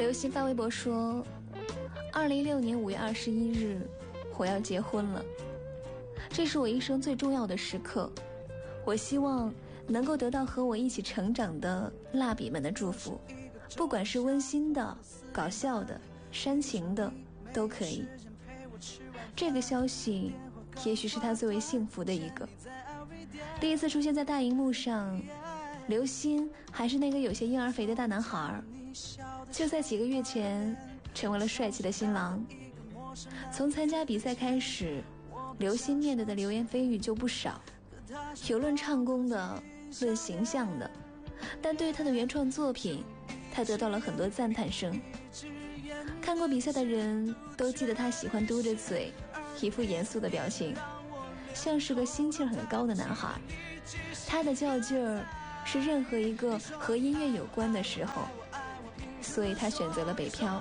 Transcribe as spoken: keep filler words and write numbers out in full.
刘鑫发微博说，二零一六年五月二十一日我要结婚了，这是我一生最重要的时刻，我希望能够得到和我一起成长的蜡笔们的祝福，不管是温馨的、搞笑的、煽情的都可以。这个消息也许是他最为幸福的一个，第一次出现在大荧幕上，刘鑫还是那个有些婴儿肥的大男孩，就在几个月前成为了帅气的新郎。从参加比赛开始，刘鑫面对的流言蜚语就不少，有论唱功的，论形象的，但对于他的原创作品，他得到了很多赞叹声。看过比赛的人都记得他喜欢嘟着嘴，一副严肃的表情，像是个心气很高的男孩。他的较劲儿是任何一个和音乐有关的时候，所以他选择了北漂。